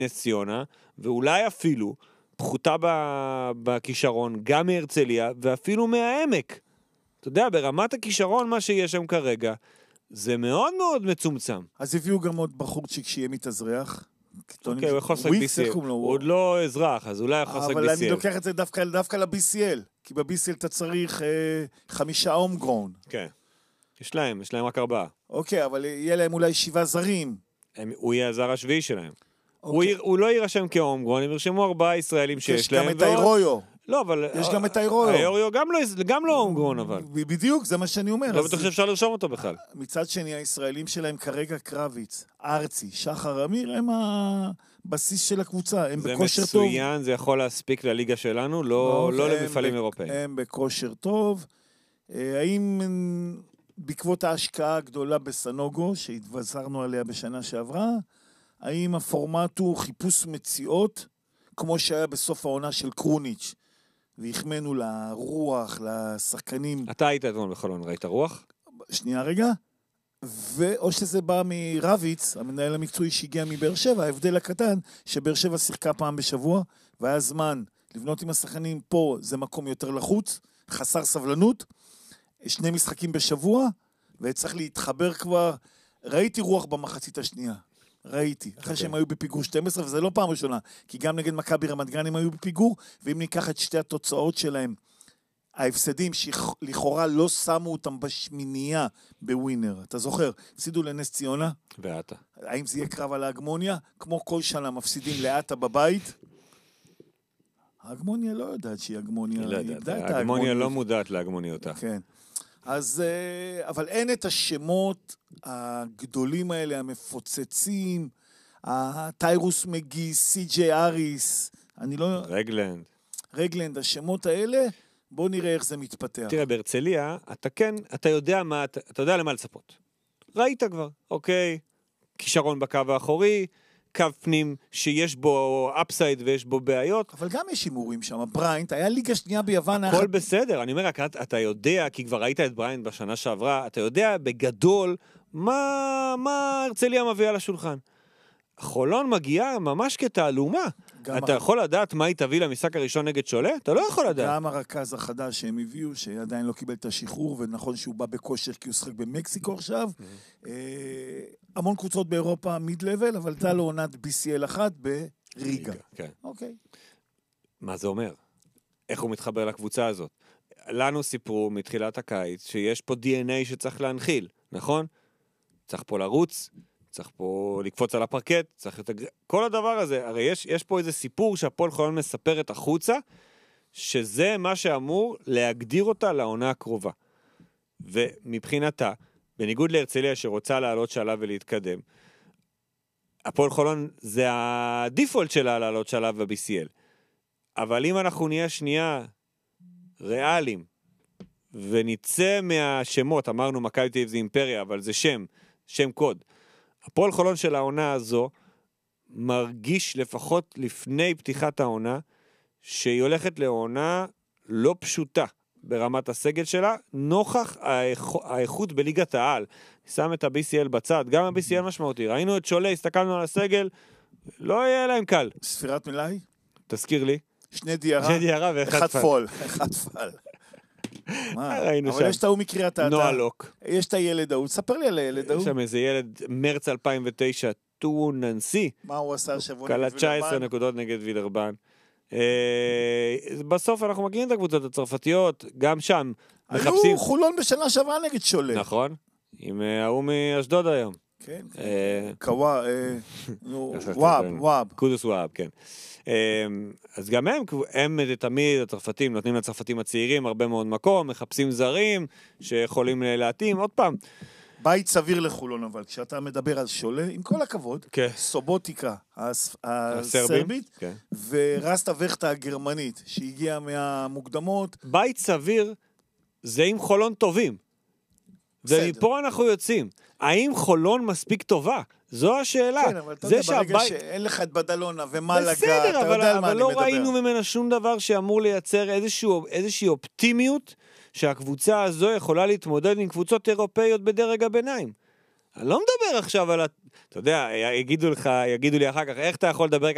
נס ציונה, ואולי אפילו פחותה בכישרון, גם מהרצליה, ואפילו מהעמק. אתה יודע, ברמת הכישרון, מה שיש שם כרגע, זה מאוד מאוד מצומצם. אז הביאו גם עוד בחורצ'יק שיהיה מתאזרח. אוקיי, הוא יכול לשחק BCL. הוא עוד לא אזרח, אז אולי יכול לשחק BCL. אבל אני לוקח את זה דווקא ל-BCL, כי ב-BCL אתה צריך 5 הומגרון. כן. יש להם רק 4. אוקיי, אבל יהיה להם אולי 7 זרים. הוא יהיה הזר השביעי שלהם. הוא לא יירשם כהומגרון, הם ירשמו 4 ישראלים שיש להם. יש גם את האירויו. לא, אבל... יש גם את האירויו. האירויו גם לא הומגרון, אבל. בדיוק, זה מה שאני אומר. לא בטוח שאפשר לרשום אותו בכלל. מצד שני, הישראלים שלהם כרגע קרביץ, ארצי, שחר אמיר, הם הבסיס של הקבוצה, הם בכושר טוב. זה מצוין, זה יכול להספיק לליגה שלנו, לא למפעלים אירופאים. הם בכושר טוב. האם בעקבות ההשקעה הגדולה בסנוגו, שהתבשרנו עליה בשנה שעברה, האם הפורמט הוא חיפוש מציאות, כמו שהיה בסוף העונה של קרוניץ', והחמנו לרוח, לשחקנים. אתה היית אתמול בחולון, ראית רוח? שנייה רגע. או שזה בא מרביץ, המנהל המקצועי שהגיע מבאר שבע, ההבדל הקטן, שבאר שבע שיחקה פעם בשבוע, והיה זמן לבנות עם השחקנים פה, זה מקום יותר לחוץ, חסר סבלנות, 2 משחקים בשבוע, וצריך להתחבר כבר, ראיתי רוח במחצית השנייה. ראיתי, אחרי שהם היו בפיגור 12, וזה לא פעם ראשונה, כי גם נגד מכבי רמת גן הם היו בפיגור, ואם ניקח את שתי התוצאות שלהם, ההפסדים שלכאורה לא שמו אותם בשמינייה בווינר, אתה זוכר, הפסידו לנס ציונה, ועתה. האם זה יהיה קרב על ההגמוניה? כמו כל שנה מפסידים לעתה בבית, ההגמוניה לא יודעת שהיא הגמוניה, ההגמוניה לא מודעת להגמוניותה. כן. אז, אבל אין את השמות הגדולים האלה, המפוצצים, טיירוס מגי, סי.ג'יי אריס, אני לא... רגלנד, השמות האלה, בוא נראה איך זה מתפתח. תראה, בהרצליה, אתה יודע למה לצפות. ראית כבר, אוקיי, כישרון בקו האחורי, קו פנים שיש בו אפסייד ויש בו בעיות. אבל גם יש הימורים שם, בריינט, היה ליגה שנייה ביוון. הכל בסדר, אני אומר, אתה יודע, כי כבר ראית את בריינט בשנה שעברה, אתה יודע בגדול מה הרצליה מביאה לשולחן. חולון מגיעה ממש כתעלומה. אתה יכול לדעת מה היא תביא למשחק הראשון נגד שולה? אתה לא יכול לדעת. גם הרכז החדש שהם הביאו, שעדיין לא קיבל את השחרור, ונכון שהוא בא בכושר כי הוא שחק במקסיקו עכשיו. המון קבוצות באירופה מיד-לבל, אבל אתה לא עונת BCL אחת בריגה. אוקיי. מה זה אומר? איך הוא מתחבר לקבוצה הזאת? לנו סיפרו מתחילת הקיץ שיש פה DNA שצריך להנחיל, נכון? צריך פה לרוץ, צריך פה לקפוץ על הפרקט, צריך כל הדבר הזה, הרי יש פה איזה סיפור שהפועל חולון מספרת החוצה, שזה מה שאמור להגדיר אותה לעונה הקרובה. ומבחינתה, בניגוד להרצליה שרוצה לעלות שלב ולהתקדם, הפועל חולון זה הדיפולט שלה לעלות שלב ב-BCL. אבל אם אנחנו נהיה שנייה ריאליים, וניצא מהשמות, אמרנו מכבי תל אביב זה אימפריה, אבל זה שם קוד. הפועל חולון של העונה הזו מרגיש לפחות לפני פתיחת העונה שהיא הולכת לעונה לא פשוטה ברמת הסגל שלה, נוכח האיכות בליגת העל. שם את ה-BCL בצד, גם ה-BCL משמעותי. ראינו את שולה, הסתכלנו על הסגל, לא יהיה להם קל. ספירת מלאי? תזכיר לי. 2 דיירה ואחד פול. אחד פל. אבל יש את ההוא מקריאת האתה. נועה לוק. יש את הילד ההוא, תספר לי על הילד ההוא. יש שם איזה ילד, מרץ 2009, טו ננסי. מה הוא עשה שבוע נגד וילרבן? קלה 19 נקודות נגד וילרבן. בסוף אנחנו מגיעים את הקבוצות הצרפתיות, גם שם מחפשים... היו חולון בשנה שעברה נגד שולה. נכון, עם ההוא מאשדוד היום. כן, וואב. קודוס וואב, כן. אז גם הם תמיד, הצרפתים, נותנים לצרפתים הצעירים הרבה מאוד מקום, מחפשים זרים שיכולים להתאים, עוד פעם. בית סביר לחולון, אבל כשאתה מדבר על שולה, עם כל הכבוד, סובוטיקה הסרבית, ורסטה וכטה הגרמנית, שהגיעה מהמוקדמות. בית סביר זה עם חולון טובים. ומפה אנחנו יוצאים. האם חולון מספיק טובה? זו השאלה. כן, אבל אתה יודע, ברגע שאין לך את בדלונה ומלגה, אתה יודע על מה אני מדבר. אבל לא ראינו ממנה שום דבר שאמור לייצר איזושהי אופטימיות, שהקבוצה הזו יכולה להתמודד עם קבוצות אירופאיות בדרג הביניים. אני לא מדבר עכשיו על... אתה יודע, יגידו לי אחר כך, איך אתה יכול לדבר